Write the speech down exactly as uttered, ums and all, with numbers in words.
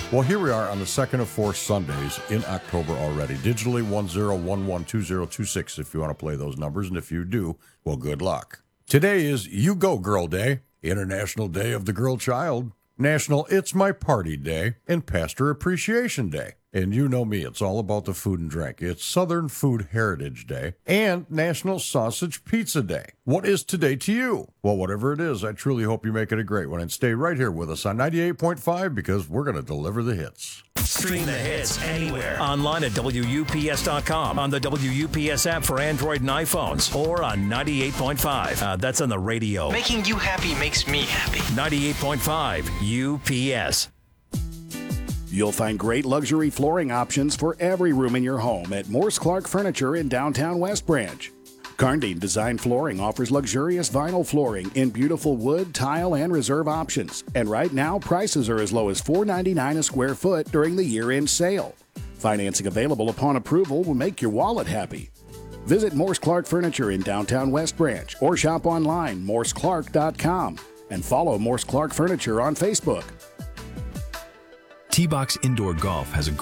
Well, here we are on the second of four Sundays in October already. Digitally one zero one one two zero two six if you want to play those numbers, and if you do, well, good luck. Today is You Go Girl Day, International Day of the Girl Child, National It's My Party Day, and Pastor Appreciation Day. And you know me, it's all about the food and drink. It's Southern Food Heritage Day and National Sausage Pizza Day. What is today to you? Well, whatever it is, I truly hope you make it a great one. And stay right here with us on ninety-eight point five because we're going to deliver the hits. Stream the hits anywhere. Online at W U P S dot com, on the W U P S app for Android and iPhones, or on ninety-eight point five. Uh, that's on the radio. Making you happy makes me happy. ninety-eight point five U P S. You'll find great luxury flooring options for every room in your home at Morse Clark Furniture in downtown West Branch. Karndine Design Flooring offers luxurious vinyl flooring in beautiful wood, tile, and reserve options. And right now, prices are as low as four ninety-nine a square foot during the year-end sale. Financing available upon approval will make your wallet happy. Visit Morse Clark Furniture in downtown West Branch or shop online morse clark dot com and follow Morse Clark Furniture on Facebook. T-Box Indoor Golf has a